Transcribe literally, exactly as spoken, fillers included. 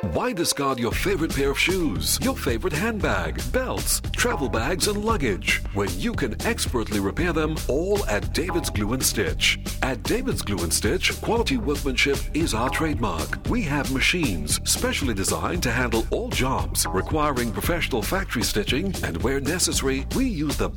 Why discard your favorite pair of shoes, your favorite handbag, belts, travel bags, and luggage when you can expertly repair them all at David's Glue and Stitch? At David's Glue and Stitch, quality workmanship is our trademark. We have machines specially designed to handle all jobs requiring professional factory stitching, and where necessary, we use the